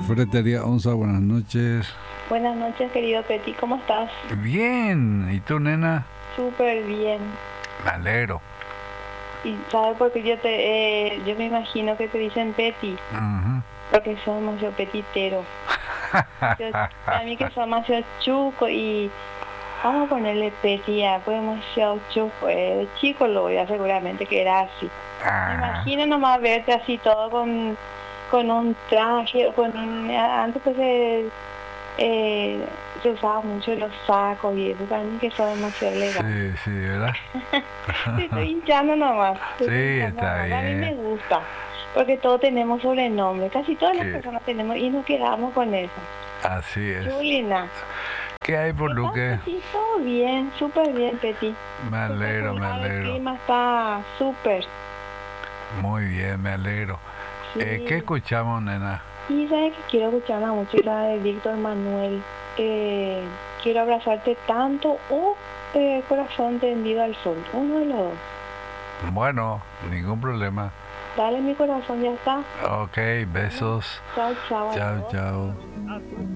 Ferretería Onza, buenas noches. Buenas noches, querido Peti, ¿cómo estás? Bien, ¿y tú, nena? Súper bien. Me alegro. Y sabes por qué yo me imagino que te dicen Peti, Ujú. porque son demasiado petitero. A mí que son demasiado chuco y vamos a ponerle Peti ya, pues demasiado chuco. De chico lo ya seguramente que era así. Me Ah, imagino nomás verte así todo con un traje, antes pues se usaba mucho los sacos y eso, para mí que son demasiado elegantes. sí, sí, ¿verdad? Te estoy hinchando nomás, te Sí, estoy hinchando está nomás. A mí me bien. gusta, porque todos tenemos sobrenombre, casi todas las ¿Qué? personas tenemos y nos quedamos con eso. Así es. Chulina, ¿Qué hay por ¿qué tal, Luque? Peti? Todo bien, súper bien, Peti. Me alegro, me Espectacular, el alegro. clima está súper, Muy bien, me alegro. ¿Qué sí. escuchamos, nena? Y sabes que quiero escuchar una música de Víctor Manuel. Quiero abrazarte tanto o Corazón tendido al sol, uno de los dos. Bueno, ningún problema. Dale mi corazón, ya está. Ok, Bueno, besos. chao, chao a Chao, todos. chao.